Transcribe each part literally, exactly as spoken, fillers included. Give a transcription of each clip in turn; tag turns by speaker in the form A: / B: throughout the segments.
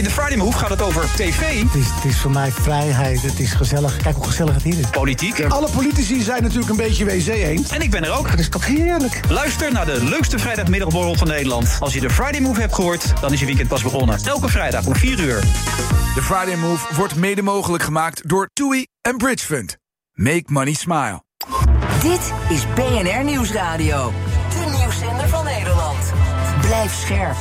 A: In de Friday Move gaat het over tv.
B: Het is, het is voor mij vrijheid, het is gezellig. Kijk hoe gezellig het hier is.
A: Politiek.
C: Alle politici zijn natuurlijk een beetje W C eens.
A: En ik ben er ook.
B: Dat is toch heerlijk?
A: Luister naar de leukste vrijdagmiddagborrel van Nederland. Als je de Friday Move hebt gehoord, dan is je weekend pas begonnen. Elke vrijdag om vier uur.
D: De Friday Move wordt mede mogelijk gemaakt door TUI en Bridge Fund. Make money smile.
E: Dit is B N R Nieuwsradio. De nieuwszender van Nederland. Blijf scherp.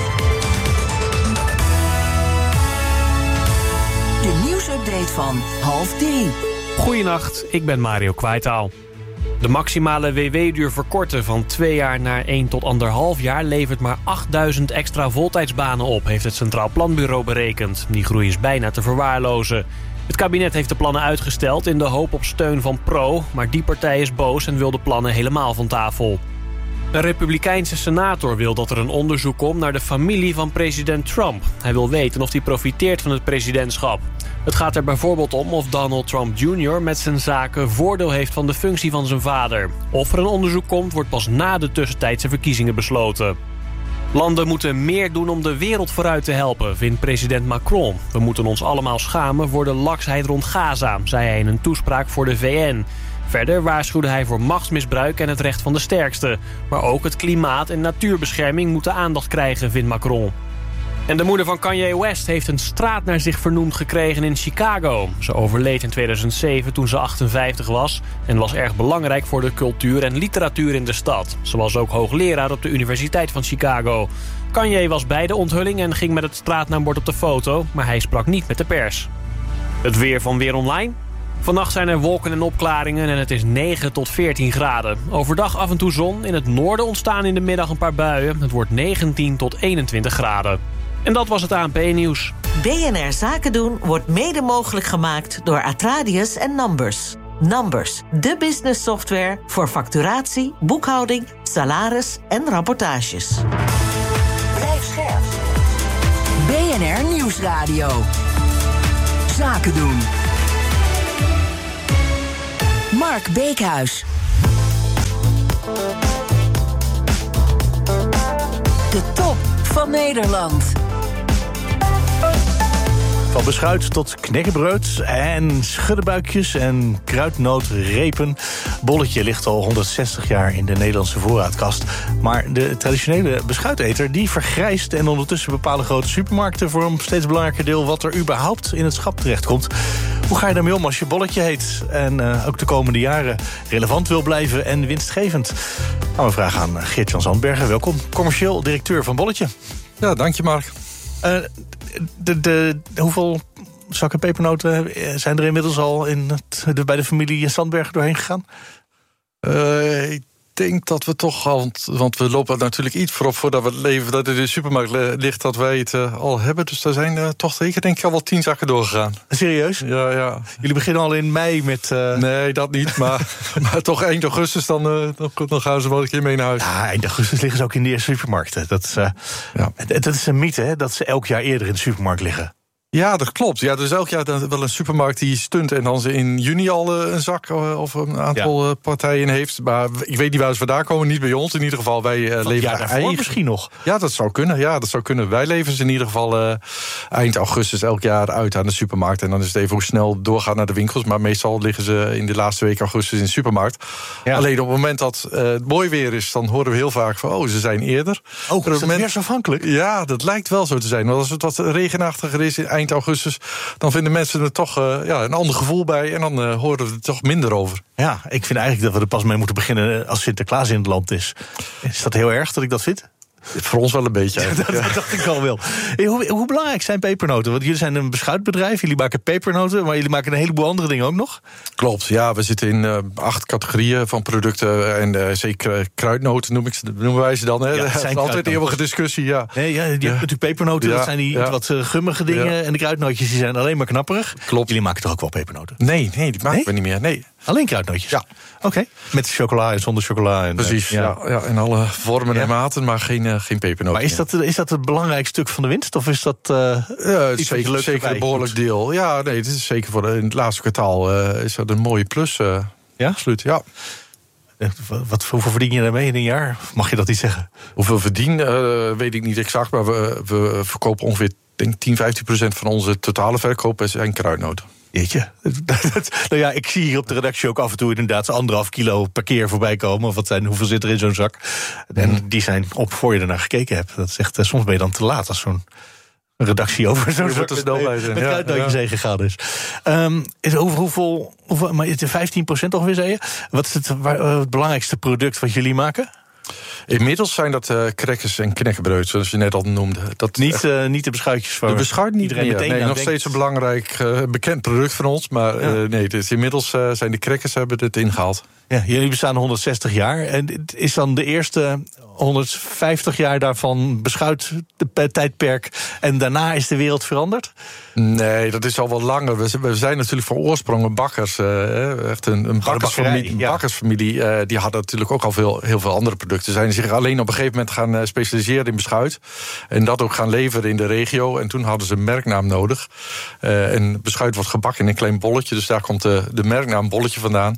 E: De nieuwsupdate van half drie.
F: Goedenacht, ik ben Mario Kwijtaal. De maximale W W-duur verkorten van twee jaar naar één tot anderhalf jaar levert maar achtduizend extra voltijdsbanen op, heeft het Centraal Planbureau berekend. Die groei is bijna te verwaarlozen. Het kabinet heeft de plannen uitgesteld in de hoop op steun van Pro, maar die partij is boos en wil de plannen helemaal van tafel. Een republikeinse senator wil dat er een onderzoek komt naar de familie van president Trump. Hij wil weten of hij profiteert van het presidentschap. Het gaat er bijvoorbeeld om of Donald Trump junior met zijn zaken voordeel heeft van de functie van zijn vader. Of er een onderzoek komt, wordt pas na de tussentijdse verkiezingen besloten. Landen moeten meer doen om de wereld vooruit te helpen, vindt president Macron. We moeten ons allemaal schamen voor de laksheid rond Gaza, zei hij in een toespraak voor de V N. Verder waarschuwde hij voor machtsmisbruik en het recht van de sterkste. Maar ook het klimaat en natuurbescherming moeten aandacht krijgen, vindt Macron. En de moeder van Kanye West heeft een straat naar zich vernoemd gekregen in Chicago. Ze overleed in tweeduizend zeven toen ze achtenvijftig was... en was erg belangrijk voor de cultuur en literatuur in de stad. Ze was ook hoogleraar op de Universiteit van Chicago. Kanye was bij de onthulling en ging met het straatnaambord op de foto... maar hij sprak niet met de pers. Het weer van Weer Online. Vannacht zijn er wolken en opklaringen en het is negen tot veertien graden. Overdag af en toe zon. In het noorden ontstaan in de middag een paar buien. Het wordt negentien tot eenentwintig graden. En dat was het A N P-nieuws.
G: B N R Zaken doen wordt mede mogelijk gemaakt door Atradius en Numbers. Numbers, de business software voor facturatie, boekhouding, salaris en rapportages.
E: Blijf scherp. B N R Nieuwsradio. Zaken doen. Mark Beekhuis. De top van Nederland.
B: Van beschuit tot knekkenbrood en schuddenbuikjes en kruidnootrepen. Bolletje ligt al honderdzestig jaar in de Nederlandse voorraadkast. Maar de traditionele beschuiteter die vergrijst... en ondertussen bepalen grote supermarkten voor een steeds belangrijker deel... wat er überhaupt in het schap terechtkomt. Hoe ga je daarmee om als je bolletje heet... en uh, ook de komende jaren relevant wil blijven en winstgevend? Nou, we vragen aan Geert-Jan Zandbergen. Welkom, commercieel directeur van Bolletje.
H: Ja, dank je, Mark.
B: Uh, de, de, hoeveel zakken pepernoten zijn er inmiddels al in het, de, bij de familie Zandbergen doorheen gegaan?
H: Uh, ik denk dat we toch al, want we lopen natuurlijk iets voorop voordat we het leven dat het in de supermarkt ligt, dat wij het uh, al hebben. Dus daar zijn uh, toch zeker denk ik al wel tien zakken doorgegaan.
B: Serieus?
H: Ja, ja.
B: Jullie beginnen al in mei met... Uh...
H: Nee, dat niet, maar, maar toch eind augustus, dan, uh, dan, dan gaan ze wel een keer mee naar huis.
B: Ja, eind augustus liggen ze ook in de eerste supermarkten. Dat is, uh, ja. dat is een mythe, hè, dat ze elk jaar eerder in de supermarkt liggen.
H: Ja, dat klopt. Ja, dus elk jaar wel een supermarkt die stunt en dan ze in juni al een zak of een aantal ja. partijen heeft. Maar ik weet niet waar ze vandaan komen, niet bij ons. In ieder geval, wij uh, leveren
B: ja, eigen. Misschien nog.
H: Ja, dat zou kunnen. Ja, dat zou kunnen. Wij leveren ze in ieder geval uh, eind augustus elk jaar uit aan de supermarkt. En dan is het even hoe snel doorgaan naar de winkels. Maar meestal liggen ze in de laatste week augustus in de supermarkt. Ja. Alleen op het moment dat uh, het mooi weer is, dan horen we heel vaak van, oh, ze zijn eerder.
B: Oh, is dat weersafhankelijk?
H: Ja, dat lijkt wel zo te zijn. Want als het wat regenachtiger is in eind augustus, dan vinden mensen er toch uh, ja, een ander gevoel bij. En dan uh, horen we er toch minder over.
B: Ja, ik vind eigenlijk dat we er pas mee moeten beginnen als Sinterklaas in het land is. Is dat heel erg dat ik dat vind?
H: Voor ons wel een beetje.
B: dat,
H: ja.
B: dat dacht ik al wel. Hey, hoe, hoe belangrijk zijn pepernoten? Want jullie zijn een beschuitbedrijf, jullie maken pepernoten, maar jullie maken een heleboel andere dingen ook nog?
H: Klopt, ja, we zitten in uh, acht categorieën van producten. En uh, zeker kruidnoten noem ik ze, noemen wij ze dan. Hè? Ja, dat is altijd een eeuwige discussie, ja.
B: Nee, ja, je hebt ja. natuurlijk pepernoten, ja, dat zijn die ja. wat uh, gummige dingen. Ja. En de kruidnootjes die zijn alleen maar knapperig.
H: Klopt.
B: Jullie maken toch ook wel pepernoten?
H: Nee, nee die maken
B: nee?
H: we niet meer, nee.
B: Alleen kruidnootjes?
H: Ja.
B: Oké. Okay. Met chocola en zonder chocola. En,
H: precies,
B: uh,
H: ja. Ja, ja. In alle vormen ja. en maten, maar geen, uh, geen pepernoten.
B: Maar is dat, is dat het belangrijk stuk van de winst? Of is dat uh,
H: ja, het is zeker, zeker een behoorlijk deel. Ja, nee, het is zeker voor de, in het laatste kwartaal uh, is dat een mooie plus. Uh,
B: ja?
H: Absoluut, ja.
B: Wat, hoeveel verdien je daarmee in een jaar? Mag je dat niet zeggen?
H: Hoeveel verdien, uh, weet ik niet exact. Maar we, we verkopen ongeveer denk tien, vijftien procent van onze totale verkoop zijn kruidnoten.
B: Jeetje. Nou ja, ik zie hier op de redactie ook af en toe inderdaad anderhalf kilo per keer voorbij komen. Of wat zijn, hoeveel zit er in zo'n zak? En mm. die zijn op voor je ernaar gekeken hebt. Dat is echt, uh, soms ben je dan te laat als zo'n redactie over zo'n zak met, met kruidnootjes heen gegaan is. Um, over hoeveel, hoeveel, maar vijftien procent ongeveer, zei je? Wat is het, waar, uh, het belangrijkste product wat jullie maken?
H: Inmiddels zijn dat uh, crackers en knekkenbrood, zoals je net al noemde. Dat
B: niet, uh, niet de beschuitjes van
H: de beschuit niet
B: iedereen
H: meer.
B: meteen
H: Nee, nog
B: denkt.
H: steeds een belangrijk uh, bekend product van ons. Maar ja. uh, nee, dus inmiddels uh, zijn de crackers hebben het ingehaald.
B: Ja, jullie bestaan honderdzestig jaar. En het is dan de eerste honderdvijftig jaar daarvan beschuit tijdperk. En daarna is de wereld veranderd?
H: Nee, dat is al wel langer. We zijn natuurlijk van oorsprong een bakkers. Uh, echt een, een bakkersfamilie.
B: Ja.
H: bakkersfamilie uh, die hadden natuurlijk ook al veel, heel veel andere producten. Zijn zich alleen op een gegeven moment gaan uh, specialiseren in beschuit. En dat ook gaan leveren in de regio. En toen hadden ze een merknaam nodig. Uh, en beschuit wordt gebakken in een klein bolletje. Dus daar komt de, de merknaam bolletje vandaan.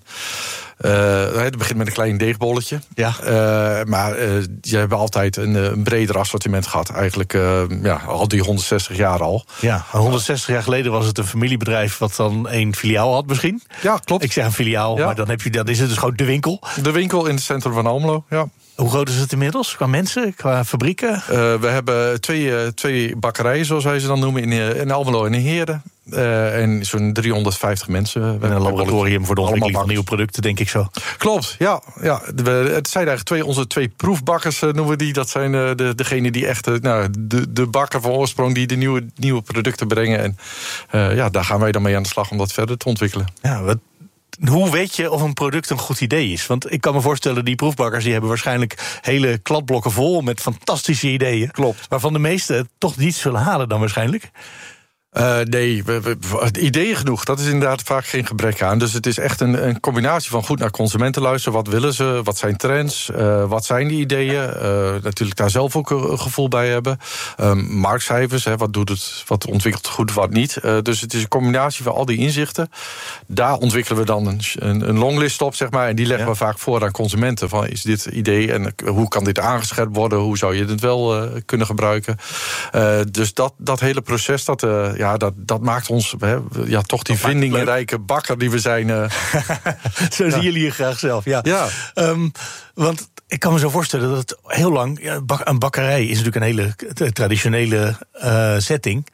H: Uh, het begint met een klein deegbolletje.
B: Ja.
H: Uh, maar uh, je hebt altijd een, een breder assortiment gehad. Eigenlijk uh, ja, al die honderdzestig jaar al.
B: Ja, honderdzestig jaar geleden was het een familiebedrijf wat dan een filiaal had misschien.
H: Ja, klopt.
B: Ik zeg een filiaal,
H: ja.
B: maar dan, heb je, dan is het dus gewoon de winkel.
H: De winkel in het centrum van Almelo, ja.
B: Hoe groot is het inmiddels? Qua mensen, qua fabrieken? Uh,
H: we hebben twee, uh, twee bakkerijen, zoals wij ze dan noemen, in, uh, in Almelo en in Heerden. Uh, en zo'n driehonderdvijftig mensen.
B: En een laboratorium voor de ontwikkeling van nieuwe producten, denk ik zo.
H: Klopt, ja. ja. We, het zijn eigenlijk twee, onze twee proefbakkers, uh, noemen we die. Dat zijn uh, de, degene die echt uh, nou, de, de bakker van oorsprong die de nieuwe, nieuwe producten brengen. En uh, ja, daar gaan wij dan mee aan de slag om dat verder te ontwikkelen.
B: Ja, wat... Hoe weet je of een product een goed idee is? Want ik kan me voorstellen, die proefbakkers die hebben waarschijnlijk hele kladblokken vol met fantastische ideeën.
H: Klopt.
B: Waarvan de meesten toch niets zullen halen dan waarschijnlijk.
H: Uh, nee, we, we, ideeën genoeg. Dat is inderdaad vaak geen gebrek aan. Dus het is echt een, een combinatie van goed naar consumenten luisteren. Wat willen ze? Wat zijn trends? Uh, wat zijn die ideeën? Uh, natuurlijk daar zelf ook een gevoel bij hebben. Um, marktcijfers, hè, wat doet het? Wat ontwikkelt het goed, wat niet? Uh, dus het is een combinatie van al die inzichten. Daar ontwikkelen we dan een, een, een longlist op, zeg maar. En die leggen ja. we vaak voor aan consumenten. Van, is dit idee en hoe kan dit aangescherpt worden? Hoe zou je het wel uh, kunnen gebruiken? Uh, dus dat, dat hele proces, dat... Uh, Ja, dat, dat maakt ons hè, ja, toch die vindingrijke bakker die we zijn. Uh...
B: zo ja. zien jullie je graag zelf. Ja.
H: ja.
B: Um, want ik kan me zo voorstellen dat het heel lang... Ja, een bakkerij is natuurlijk een hele traditionele uh, setting.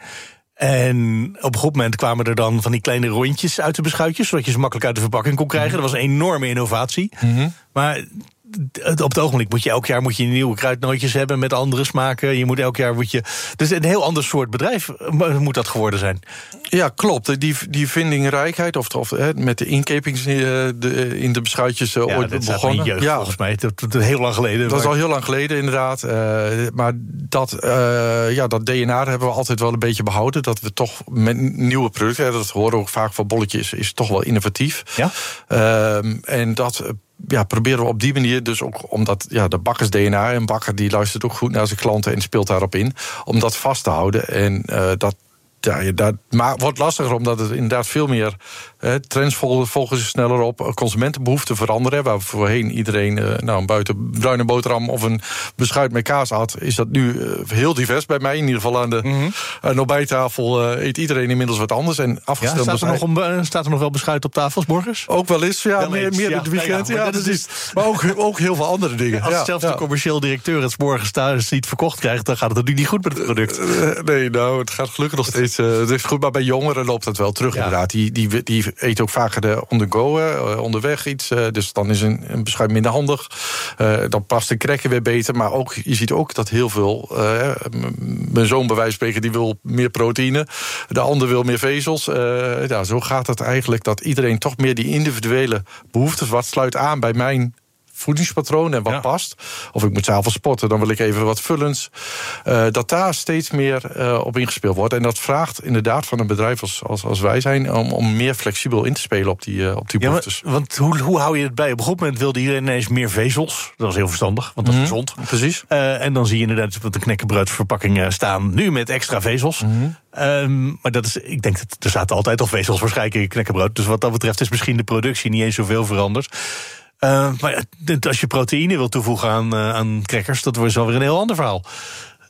B: En op een goed moment kwamen er dan van die kleine rondjes uit de beschuitjes... zodat je ze makkelijk uit de verpakking kon krijgen. Dat was een enorme innovatie.
H: Mm-hmm. Maar...
B: op het ogenblik moet je elk jaar moet je nieuwe kruidnootjes hebben met andere smaken. Je moet elk jaar moet je. Dus een heel ander soort bedrijf moet dat geworden zijn.
H: Ja, klopt. Die, die vindingrijkheid, of, of hè, met de inkepings de, in de beschuitjes uh,
B: ja,
H: ooit
B: dat
H: begonnen.
B: Jeugd,
H: ja,
B: volgens mij. Dat, dat, dat heel lang geleden.
H: Dat
B: maar...
H: is al heel lang geleden, inderdaad. Uh, maar dat, uh, ja, dat D N A hebben we altijd wel een beetje behouden. Dat we toch met nieuwe producten, dat horen we ook vaak van bolletjes, is toch wel innovatief.
B: Ja.
H: Uh, en dat. Ja, proberen we op die manier, dus ook omdat ja, de bakkers-D N A... een bakker die luistert ook goed naar zijn klanten en speelt daarop in... om dat vast te houden. En uh, dat, ja, dat maar wordt lastiger omdat het inderdaad veel meer... Hè, trends volgen, volgen ze sneller op, consumentenbehoeften veranderen. Waar voorheen iedereen uh, nou, een buiten bruine boterham of een beschuit met kaas had... is dat nu uh, heel divers bij mij. In ieder geval aan de mm-hmm. uh, ontbijttafel uh, eet iedereen inmiddels wat anders. En afgesteld
B: ja, staat, er nog om, uh, staat er nog wel beschuit op tafel 's morgens?
H: Ook wel eens, ja,
B: wel
H: meer,
B: eens,
H: meer
B: ja,
H: in het weekend.
B: Ja, ja,
H: ja,
B: dat
H: is, maar ook, ook heel veel andere dingen.
B: Als
H: ja,
B: zelfs
H: ja.
B: de commercieel directeur het 's morgens thuis niet verkocht krijgt... dan gaat het natuurlijk niet goed met het product.
H: Uh, nee, nou, het gaat gelukkig nog steeds uh, het is goed. Maar bij jongeren loopt dat wel terug, ja. inderdaad. Die, die, die eten ook vaker de on the go, uh, onderweg iets. Uh, dus dan is een, een beschuit minder handig. Uh, dan past de cracker weer beter. Maar ook, je ziet ook dat heel veel... Uh, mijn zoon bij wijze van spreken, die wil meer proteïne. De ander wil meer vezels. Uh, ja, zo gaat het eigenlijk dat iedereen toch meer die individuele behoeftes... wat sluit aan bij mijn... voedingspatroon en wat ja. past. Of ik moet 's avonds sporten, dan wil ik even wat vullends. Uh, dat daar steeds meer uh, op ingespeeld wordt. En dat vraagt inderdaad van een bedrijf als, als, als wij zijn... Om, om meer flexibel in te spelen op die, uh, op die behoeftes.
B: Ja, maar, want hoe, hoe hou je het bij? Op een goed moment wilde iedereen ineens meer vezels. Dat was heel verstandig, want dat is mm-hmm. gezond.
H: Precies.
B: Uh, en dan zie je inderdaad op de knekkenbroodverpakking staan... nu met extra vezels.
H: Mm-hmm.
B: Um, maar dat is, ik denk dat er zaten altijd al vezels waarschijnlijk in knekkenbrood. Dus wat dat betreft is misschien de productie niet eens zoveel veranderd. Uh, maar als je proteïne wil toevoegen aan, uh, aan crackers... dat wordt zo weer een heel ander verhaal.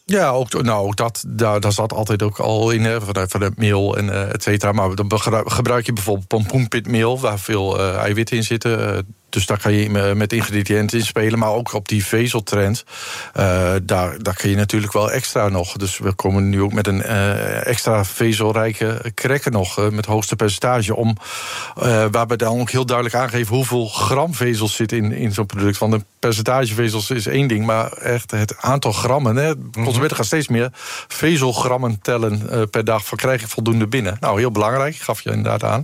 H: Ja, ook, nou, ook dat, daar, daar zat altijd ook al in, hè, van, van het meel en uh, et cetera. Maar dan gebruik je bijvoorbeeld pompoenpitmeel, waar veel uh, eiwitten in zitten. Uh, dus daar kan je met ingrediënten in spelen. Maar ook op die vezeltrend, uh, daar, daar kun je natuurlijk wel extra nog. Dus we komen nu ook met een uh, extra vezelrijke cracker nog, uh, met hoogste percentage. Om, uh, waar we dan ook heel duidelijk aangeven hoeveel gram vezels zit in, in zo'n product. Want een percentage vezels is één ding, maar echt het aantal grammen. Hè, consumenten gaan steeds meer vezelgrammen tellen uh, per dag. Van krijg je voldoende binnen? Nou, heel belangrijk, gaf je inderdaad aan.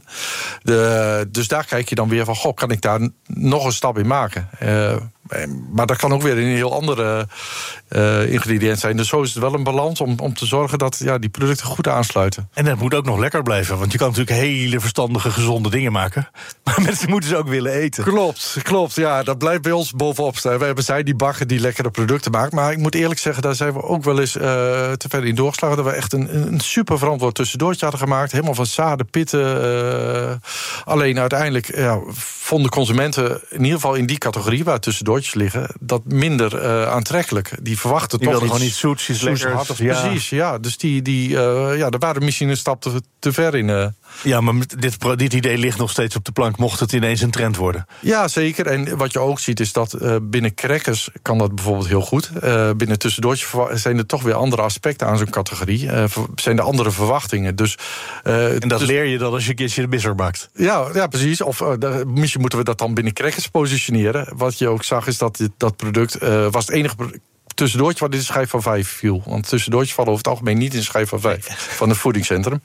H: De, dus daar kijk je dan weer van, goh, kan ik daar nog een stap in maken? Uh, maar dat kan ook weer een heel andere uh, ingrediënt zijn. Dus zo is het wel een balans om, om te zorgen dat ja, die producten goed aansluiten.
B: En het moet ook nog lekker blijven. Want je kan natuurlijk hele verstandige, gezonde dingen maken. Maar mensen moeten ze ook willen eten.
H: Klopt, klopt. Ja, dat blijft bij ons bovenop staan. We hebben zij die bakken die lekkere producten maken. Maar ik moet eerlijk zeggen, daar zijn we ook wel eens uh, te ver in doorgeslagen. Dat we echt een, een super verantwoord tussendoortje hadden gemaakt. Helemaal van zaden, pitten. Uh, alleen uiteindelijk ja, vonden consumenten in ieder geval in die categorie waar tussendoor liggen, dat minder uh, aantrekkelijk. Die verwachten
B: die
H: toch
B: iets,
H: gewoon
B: iets zoets, iets lekkers.
H: Ja. Precies, ja. Dus die, die, uh, ja, daar waren misschien een stap te, te ver in. Uh.
B: Ja, maar dit, dit idee ligt nog steeds op de plank, mocht het ineens een trend worden.
H: Ja, zeker. En wat je ook ziet is dat uh, binnen crackers kan dat bijvoorbeeld heel goed. Uh, binnen tussendoortje zijn er toch weer andere aspecten aan zo'n categorie. Uh, zijn er andere verwachtingen. Dus, uh,
B: en dat
H: dus,
B: leer je dan als je een keertje de misser bakt.
H: Ja, ja, precies. Of uh, de, misschien moeten we dat dan binnen crackers positioneren. Wat je ook zag is dat dit, dat product uh, was het enige product tussendoortje wat in de schijf van vijf viel. Want tussendoortjes vallen over het algemeen niet in de schijf van vijf van het voedingscentrum.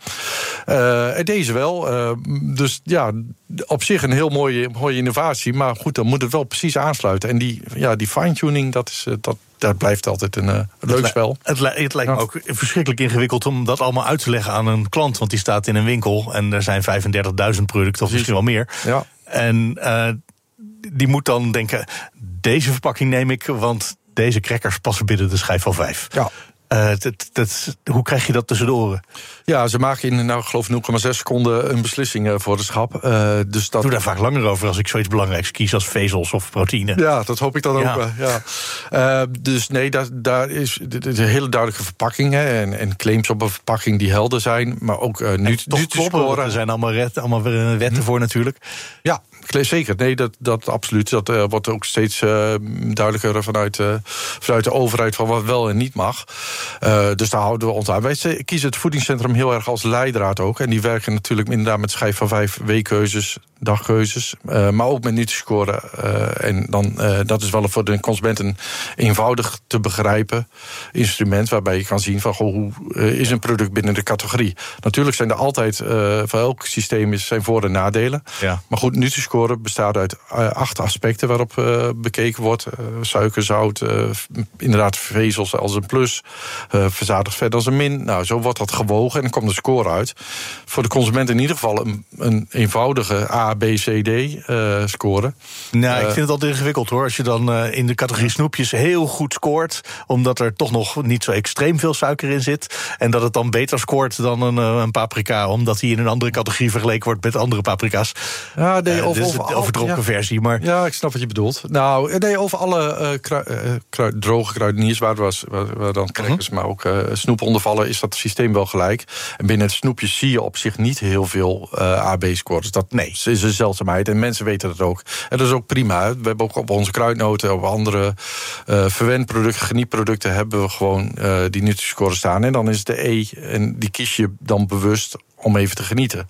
H: Uh, en deze wel. Uh, dus ja, op zich een heel mooie, mooie innovatie. Maar goed, dan moet het wel precies aansluiten. En die, ja, die fine-tuning, dat is, dat, dat blijft altijd een uh, leuk spel.
B: Het, li- het lijkt me ja. ook verschrikkelijk ingewikkeld om dat allemaal uit te leggen aan een klant. Want die staat in een winkel en er zijn vijfendertigduizend producten, of misschien wel meer.
H: Ja.
B: En uh, die moet dan denken, deze verpakking neem ik, want deze crackers passen binnen de schijf van vijf.
H: Ja.
B: Uh, dat, dat, hoe krijg je dat tussendoor?
H: Ja, ze maken in, nou, ik geloof nul komma zes seconden een beslissing uh, voor de schap. Uh, dus dat...
B: Ik doe daar vaak langer over als ik zoiets belangrijks kies als vezels of proteïne.
H: Ja, dat hoop ik dan
B: ja.
H: ook. Ja. Uh, dus nee, daar, daar is, dit is een hele duidelijke verpakking. Hè, en, en claims op een verpakking die helder zijn. Maar ook uh, nu,
B: nu te scoren. Er zijn allemaal, red, allemaal wetten hm. voor natuurlijk.
H: Ja, zeker. Nee, dat, dat absoluut. Dat uh, wordt ook steeds uh, duidelijker vanuit, uh, vanuit de overheid van wat wel en niet mag. Uh, dus daar houden we ons aan. Wij kiezen het voedingscentrum heel erg als leidraad ook. En die werken natuurlijk inderdaad met schijf van vijf weekkeuzes, dagkeuzes. Uh, maar ook met Nutri-Score. Uh, en dan, uh, dat is wel voor de consument een eenvoudig te begrijpen instrument, waarbij je kan zien van goh, hoe uh, is een product binnen de categorie. Natuurlijk zijn er altijd, uh, voor elk systeem is zijn voor- en nadelen.
B: Ja.
H: Maar goed, Nutri-Score bestaat uit uh, acht aspecten waarop uh, bekeken wordt. Uh, suiker, zout, uh, inderdaad vezels als een plus, uh, verzadigd vet als een min. Nou, zo wordt dat gewogen en dan komt de score uit. Voor de consument in ieder geval een, een eenvoudige A, B, C, D uh, score.
B: Nou, ik
H: uh,
B: vind het altijd ingewikkeld hoor. Als je dan uh, in de categorie snoepjes heel goed scoort, omdat er toch nog niet zo extreem veel suiker in zit, en dat het dan beter scoort dan een, uh, een paprika, omdat die in een andere categorie vergeleken wordt met andere paprika's.
H: Ja, nee, over,
B: uh, dus
H: over
B: de overdronken ja. versie. Maar
H: ja, ik snap wat je bedoelt. Nou, nee, over alle uh, krui, uh, krui, droge kruideniers, waar, was, waar, waar dan crackers, uh-huh. maar ook uh, snoep onder vallen, is dat systeem wel gelijk. En binnen het snoepje zie je op zich niet heel veel uh, A B-scores. Dat nee. is een zeldzaamheid en mensen weten dat ook. En dat is ook prima. We hebben ook op onze kruidnoten, op andere uh, verwendproducten, genietproducten, hebben we gewoon uh, die Nutri-Score staan. En dan is het de E, en die kies je dan bewust om even te genieten.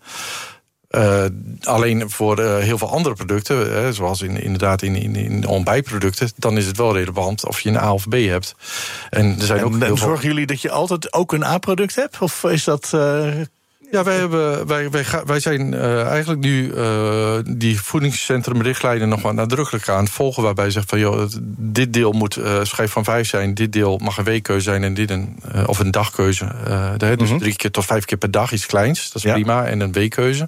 H: Uh, alleen voor uh, heel veel andere producten, uh, zoals in, inderdaad in, in, in ontbijtproducten, dan is het wel relevant of je een A of B hebt. En er zijn
B: en,
H: ook heel
B: en zorgen
H: veel...
B: jullie dat je altijd ook een A-product hebt? Of is dat... Uh...
H: Ja, wij, hebben, wij, wij, wij zijn uh, eigenlijk nu uh, die voedingscentrumrichtlijnen nog maar nadrukkelijk aan het volgen, waarbij je zegt van joh, dit deel moet uh, schijf van vijf zijn, dit deel mag een weekkeuze zijn en dit een, uh, of een dagkeuze. Uh, dus mm-hmm. drie keer tot vijf keer per dag iets kleins, dat is ja. prima, en een weekkeuze.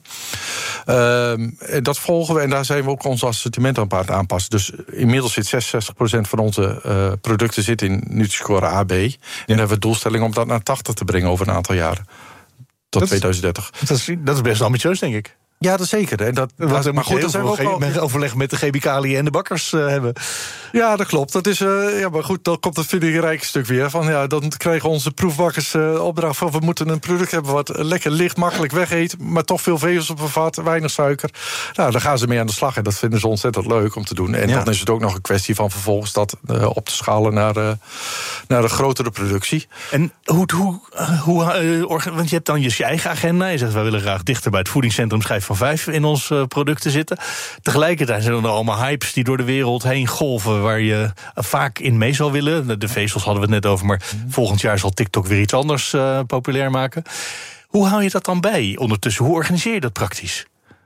H: Uh, dat volgen we en daar zijn we ook ons assortiment aan het aanpassen. Dus inmiddels zit zesenzestig procent van onze uh, producten zit in Nutri-Score A B. En ja. dan hebben we doelstelling om dat naar tachtig te brengen over een aantal jaren. Tot
B: dat
H: tweeduizend dertig.
B: Dat is, dat is best ambitieus, denk ik.
H: Ja, dat zeker. En dat,
B: dat,
H: dat,
B: maar goed, dat zijn we ook wel met overleg met de chemicaliën en de bakkers uh, hebben.
H: Ja, dat klopt. Dat is, uh, ja, maar goed, dan komt het vindingrijke stuk weer. Van, ja, dan krijgen onze proefbakkers uh, opdracht van... we moeten een product hebben wat lekker licht, makkelijk wegeet... maar toch veel vezels bevat, weinig suiker. Nou, daar gaan ze mee aan de slag en dat vinden ze ontzettend leuk om te doen. En ja. dan is het ook nog een kwestie van vervolgens dat uh, op te schalen... naar, uh, naar een grotere productie.
B: En hoe... hoe, hoe uh, want je hebt dan je eigen agenda. Je zegt, wij willen graag dichter bij het voedingscentrum schijf van vijf... in onze uh, producten zitten. Tegelijkertijd zijn er allemaal hypes die door de wereld heen golven... waar je vaak in mee zou willen. De vezels hadden we het net over, maar volgend jaar zal TikTok weer iets anders uh, populair maken. Hoe hou je dat dan bij ondertussen? Hoe organiseer je dat praktisch?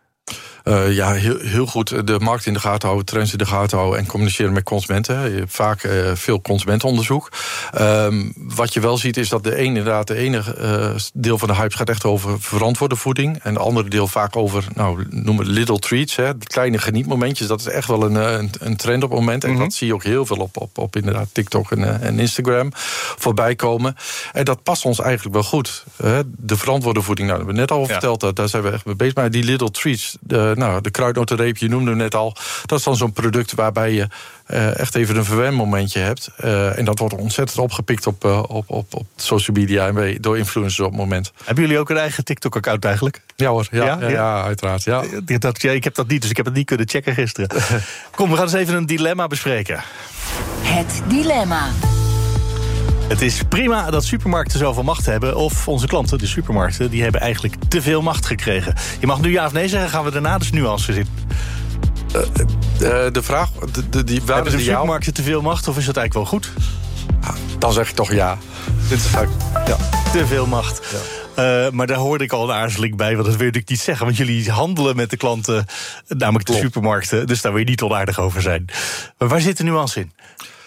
H: Uh, ja, heel, heel goed de markt in de gaten houden, trends in de gaten houden... en communiceren met consumenten. Je hebt vaak uh, veel consumentenonderzoek. Um, wat je wel ziet is dat de ene inderdaad de ene uh, deel van de hype gaat echt over verantwoorde voeding... en de andere deel vaak over, nou, noem het little treats, hè, de kleine genietmomentjes. Dat is echt wel een, een, een trend op het moment. En mm-hmm. dat zie je ook heel veel op, op, op inderdaad TikTok en, en Instagram voorbij komen. En dat past ons eigenlijk wel goed. Hè. De verantwoorde voeding, nou, dat hebben we net al ja. verteld, dat, daar zijn we echt mee bezig. Maar die little treats... De, Nou, de kruidnotenreep, je noemde hem net al... dat is dan zo'n product waarbij je uh, echt even een verwenmomentje hebt. Uh, en dat wordt ontzettend opgepikt op, uh, op, op, op social media... en door influencers op het moment.
B: Hebben jullie ook een eigen TikTok-account eigenlijk?
H: Ja hoor, ja, ja? Ja, ja uiteraard. Ja.
B: Dat, ja, ik heb dat niet, dus ik heb het niet kunnen checken gisteren. Kom, we gaan eens even een dilemma bespreken.
E: Het dilemma.
B: Het is prima dat supermarkten zoveel macht hebben... of onze klanten, de supermarkten, die hebben eigenlijk te veel macht gekregen. Je mag nu ja of nee zeggen, gaan we daarna dus nuances in.
H: Uh, uh, de vraag... De, de, die,
B: hebben de supermarkten te veel macht of is dat eigenlijk wel goed?
H: Ah, dan zeg ik toch ja. Dit is eigenlijk, ja.
B: Te veel macht. Ja. Uh, maar daar hoorde ik al een aarzeling bij, want dat wil ik niet zeggen. Want jullie handelen met de klanten, namelijk de Klopt. supermarkten... dus daar wil je niet onaardig over zijn. Maar waar zit de nuance in?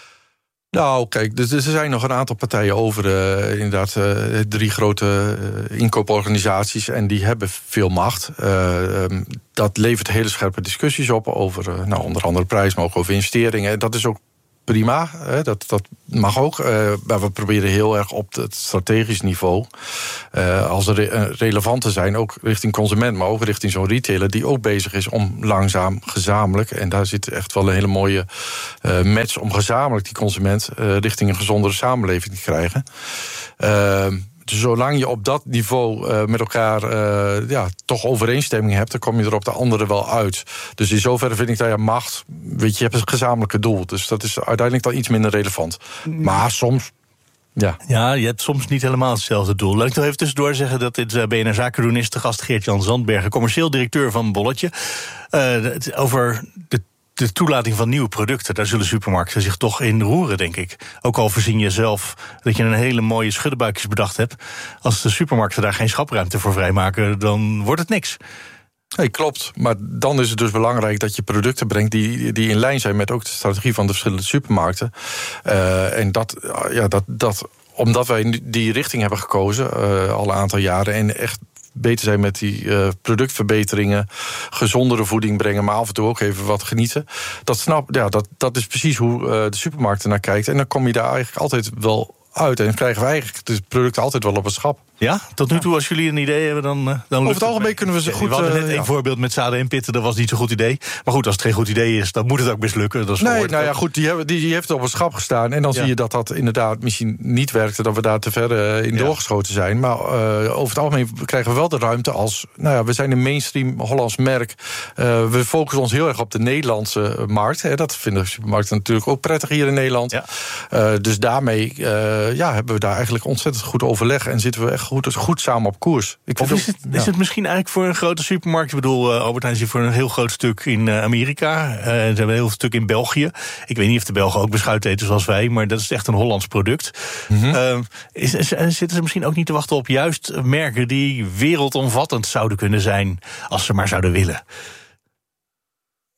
H: Nou, kijk, dus er zijn nog een aantal partijen over, uh, inderdaad, uh, drie grote uh, inkooporganisaties... en die hebben veel macht. Uh, um, dat levert hele scherpe discussies op over, uh, nou, onder andere prijs, maar ook over investeringen. Dat is ook prima, hè, dat, dat mag ook. Uh, maar we proberen heel erg op het strategisch niveau... Uh, als er re- relevant te zijn, ook richting consument... maar ook richting zo'n retailer die ook bezig is om langzaam gezamenlijk... en daar zit echt wel een hele mooie uh, match... om gezamenlijk die consument uh, richting een gezondere samenleving te krijgen... Uh, Dus zolang je op dat niveau uh, met elkaar uh, ja, toch overeenstemming hebt... dan kom je er op de andere wel uit. Dus in zoverre vind ik dat ja, macht... weet je, je hebt een gezamenlijke doel. Dus dat is uiteindelijk dan iets minder relevant. Maar soms... Ja.
B: ja, je hebt soms niet helemaal hetzelfde doel. Laat ik nog even tussendoor zeggen dat dit uh, B N R Zaken doen is. De gast Geert-Jan Zandbergen, commercieel directeur van Bolletje. Uh, over de De toelating van nieuwe producten, daar zullen supermarkten zich toch in roeren, denk ik. Ook al voorzien je zelf dat je een hele mooie schuddebuikjes bedacht hebt. Als de supermarkten daar geen schapruimte voor vrijmaken, dan wordt het niks.
H: Nee, klopt. Maar dan is het dus belangrijk dat je producten brengt... die, die in lijn zijn met ook de strategie van de verschillende supermarkten. Uh, en dat, ja, dat, dat, omdat wij die richting hebben gekozen, uh, al een aantal jaren... en echt beter zijn met die uh, productverbeteringen, gezondere voeding brengen, maar af en toe ook even wat genieten. Dat, snap, ja, dat, dat is precies hoe uh, de supermarkt naar kijkt. En dan kom je daar eigenlijk altijd wel uit. En dan krijgen we eigenlijk de producten altijd wel op het schap.
B: Ja, tot nu toe, als jullie een idee hebben, dan... dan
H: over het algemeen het kunnen we ze goed...
B: We hadden net
H: uh,
B: een
H: ja.
B: voorbeeld met zaden en pitten, dat was niet zo'n goed idee. Maar goed, als het geen goed idee is, dan moet het ook mislukken. Dat is
H: nee, nou ja, goed, die, hebben, die, die heeft op het schap gestaan. En dan ja. zie je dat dat inderdaad misschien niet werkte, dat we daar te ver uh, in ja. doorgeschoten zijn. Maar uh, over het algemeen krijgen we wel de ruimte als... Nou ja, we zijn een mainstream Hollands merk. Uh, we focussen ons heel erg op de Nederlandse markt. Hè. Dat vinden supermarkten natuurlijk ook prettig hier in Nederland. Ja. Uh, dus daarmee uh, ja, hebben we daar eigenlijk ontzettend goed overleg. En zitten we echt goed, goed samen op koers. Ik
B: of is het, ja. is het misschien eigenlijk voor een grote supermarkt... ik bedoel, uh, Albert Heijn zit voor een heel groot stuk in uh, Amerika. Uh, ze hebben een heel stuk in België. Ik weet niet of de Belgen ook beschuit eten zoals wij... maar dat is echt een Hollands product. Mm-hmm. Uh, is, is, zitten ze misschien ook niet te wachten op juist merken... die wereldomvattend zouden kunnen zijn... als ze maar zouden willen?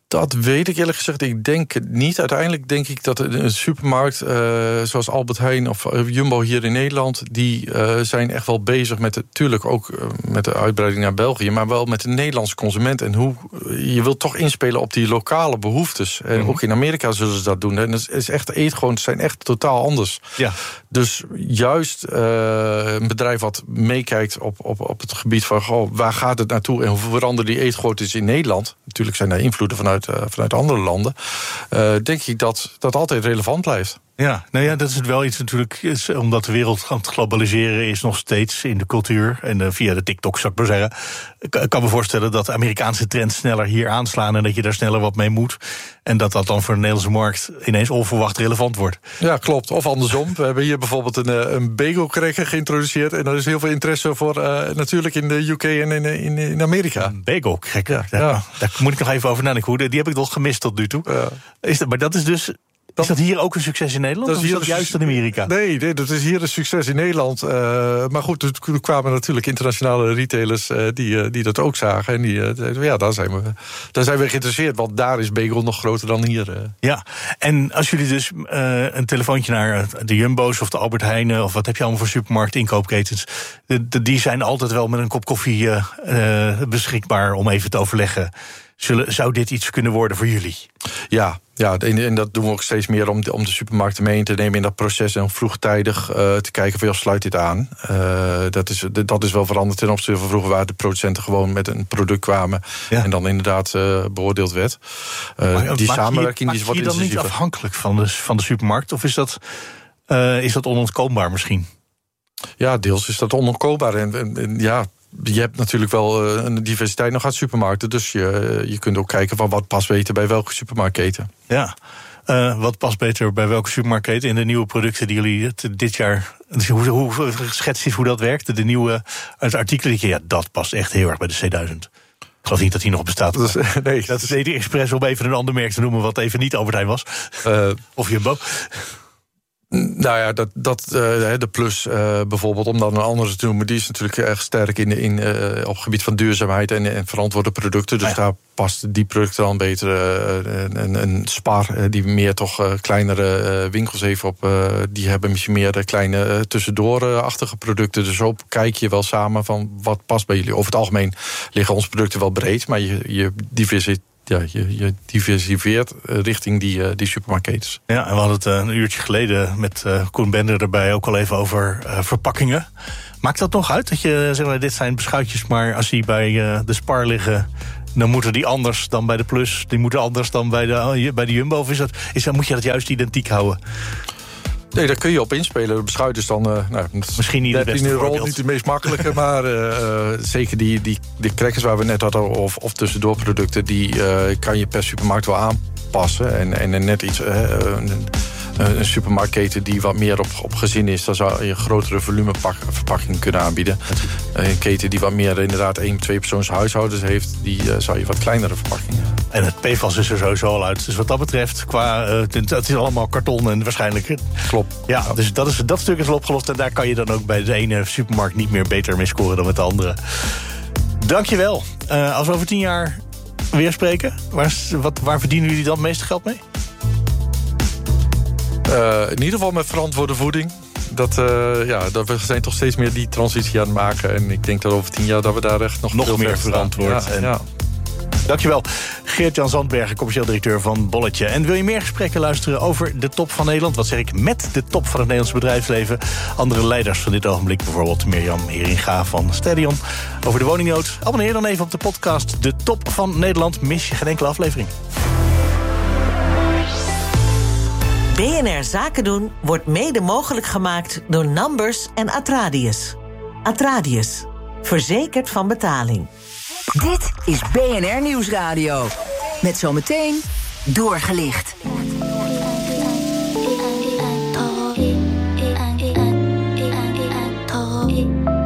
H: Dat weet ik eerlijk gezegd. Ik denk het niet. Uiteindelijk denk ik dat een supermarkt uh, zoals Albert Heijn of Jumbo hier in Nederland, die uh, zijn echt wel bezig met, natuurlijk ook uh, met de uitbreiding naar België, maar wel met de Nederlandse consument. En hoe je wilt toch inspelen op die lokale behoeftes. En mm-hmm. ook in Amerika zullen ze dat doen. En het is echt eet gewoon, het zijn echt totaal anders. Ja. Dus juist uh, een bedrijf wat meekijkt op, op, op het gebied van goh, waar gaat het naartoe en hoe veranderen die eetgewoontes in Nederland? Natuurlijk zijn daar invloeden vanuit Uh, vanuit andere landen, uh, denk ik dat dat altijd relevant blijft.
B: Ja, nou ja, dat is het wel iets natuurlijk, is, omdat de wereld aan het globaliseren is nog steeds in de cultuur en uh, via de TikTok, zou ik maar zeggen. Ik kan me voorstellen dat Amerikaanse trends sneller hier aanslaan en dat je daar sneller wat mee moet. En dat dat dan voor de Nederlandse markt ineens onverwacht relevant wordt.
H: Ja, klopt. Of andersom. We hebben hier bijvoorbeeld een, een bagel-cracker geïntroduceerd. En er is heel veel interesse voor uh, natuurlijk in de U K en in, in, in Amerika.
B: Een bagel-cracker? Ja, daar, ja. daar moet ik nog even over nadenken. Die heb ik nog gemist tot nu toe. Ja. Is dat, maar dat is dus... Is dat hier ook een succes in Nederland? Dat is, of is dat juist in Amerika?
H: Nee, nee, dat is hier een succes in Nederland. Uh, maar goed, er kwamen natuurlijk internationale retailers uh, die, uh, die dat ook zagen. En die, uh, ja, daar zijn, we, daar zijn we geïnteresseerd. Want daar is bagel nog groter dan hier. Uh.
B: Ja, en als jullie dus uh, een telefoontje naar de Jumbo's of de Albert Heijn, of wat heb je allemaal voor supermarkt inkoopketens, de, de, die zijn altijd wel met een kop koffie uh, uh, beschikbaar om even te overleggen. Zullen, zou dit iets kunnen worden voor jullie?
H: Ja, ja en, en dat doen we ook steeds meer om de, om de supermarkten mee te nemen in dat proces en vroegtijdig uh, te kijken van ja, sluit dit aan. Uh, dat, is, dat is wel veranderd ten opzichte van vroeger waar de producenten gewoon met een product kwamen ja. en dan inderdaad uh, beoordeeld werd. Uh,
B: maar,
H: die
B: maak
H: samenwerking
B: je,
H: is wat
B: maak je dan niet afhankelijk van de, van de supermarkt? Of is dat, uh, is dat onontkoombaar misschien?
H: Ja, deels is dat onontkoombaar. En, en, en ja... Je hebt natuurlijk wel uh, een diversiteit nog aan supermarkten. Dus je, je kunt ook kijken van wat past beter bij welke supermarktketen.
B: Ja, uh, wat past beter bij welke supermarktketen? In de nieuwe producten die jullie dit jaar... Hoe, hoe schets je hoe dat werkt? De nieuwe het artikel, ja, dat past echt heel erg bij de C duizend. Ik geloof niet dat die nog bestaat. Dat is, nee, dat is Edi Express, om even een ander merk te noemen, wat even niet Albert Heijn was. Uh, of Jumbo.
H: Nou ja, dat, dat, uh, de Plus uh, bijvoorbeeld, om dan een andere te noemen, die is natuurlijk erg sterk in, in, uh, op het gebied van duurzaamheid en, en verantwoorde producten. Dus ah, ja. daar past die producten dan beter. Uh, een, een Spar, uh, die meer toch uh, kleinere uh, winkels heeft op, uh, die hebben misschien meer uh, kleine uh, tussendoorachtige producten. Dus zo kijk je wel samen van wat past bij jullie. Over het algemeen liggen onze producten wel breed, maar je, je diversiteit. Ja, je, je diversifieert richting die, uh, die supermarktketens.
B: Ja, en we hadden het uh, een uurtje geleden met uh, Koen Bender erbij ook al even over uh, verpakkingen. Maakt dat nog uit dat je, zeg maar, dit zijn beschuitjes, maar als die bij uh, de Spar liggen, dan moeten die anders dan bij de Plus, die moeten anders dan bij de, bij de Jumbo? Of is dat, is dat, moet je dat juist identiek houden?
H: Nee, daar kun je op inspelen. De beschuit is dan... Uh, nou,
B: misschien niet de beste
H: in de
B: voorbeeld.
H: rol niet het meest makkelijke, maar uh, uh, zeker die, die, die crackers waar we net hadden, of, of tussendoorproducten, die uh, kan je per supermarkt wel aanpassen. En, en net iets... Uh, een, een supermarktketen die wat meer op, op gezin is, dan zou je een grotere volumeverpakking kunnen aanbieden. Een keten die wat meer inderdaad één, twee persoons huishoudens heeft, die uh, zou je wat kleinere verpakkingen.
B: En het P F A S is er sowieso al uit. Dus wat dat betreft, qua, uh, het is allemaal karton en waarschijnlijk...
H: Klopt.
B: Ja, dus dat, is, dat stuk is al opgelost. En daar kan je dan ook bij de ene supermarkt niet meer beter mee scoren dan met de andere. Dankjewel. Uh, als we over tien jaar weer spreken, waar, wat, waar verdienen jullie dan het meeste geld mee?
H: Uh, in ieder geval met verantwoorde voeding. Dat, uh, ja, dat we zijn toch steeds meer die transitie aan het maken. En ik denk dat over tien jaar dat we daar echt nog,
B: nog meer verantwoord.
H: Ja, en... ja.
B: Dankjewel. Geert-Jan Zandbergen, commercieel directeur van Bolletje. En wil je meer gesprekken luisteren over de top van Nederland? Wat zeg ik, met de top van het Nederlands bedrijfsleven? Andere leiders van dit ogenblik, bijvoorbeeld Mirjam Heringa van Stadion. Over de woningnood. Abonneer dan even op de podcast De Top van Nederland. Mis je geen enkele aflevering.
G: B N R Zaken doen wordt mede mogelijk gemaakt door Numbers en Atradius. Atradius, verzekerd van betaling.
E: Dit is B N R Nieuwsradio. Met zometeen Doorgelicht.
I: I